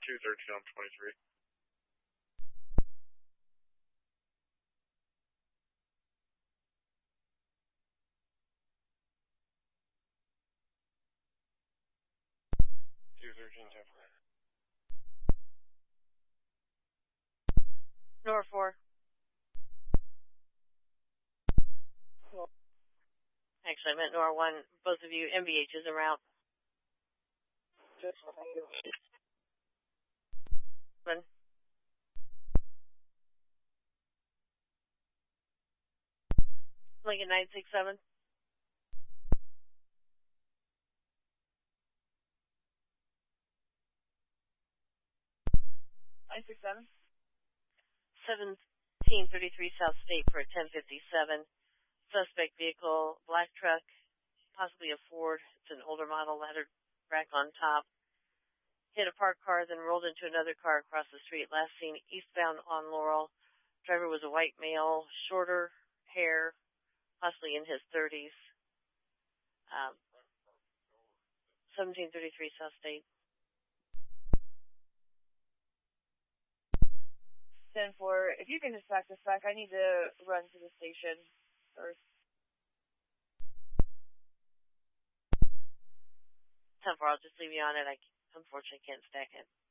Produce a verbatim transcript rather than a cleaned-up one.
two thirteen on twenty-three. two thirteen ten four. Nor four. Cool. Actually, I meant Nor one. Both of you, M B H is en route. Just thank you. One. Lincoln nine six seven. nine six seven. seventeen thirty-three South State for a ten fifty-seven. Suspect vehicle, black truck, possibly a Ford. It's an older model, laddered rack on top. Hit a parked car, then rolled into another car across the street. Last seen eastbound on Laurel. Driver was a white male, shorter hair, possibly in his thirties. Um, seventeen thirty-three South State. ten four, if you can just back this back, I need to run to the station first. ten four, I'll just leave you on it. I unfortunately can't stack it.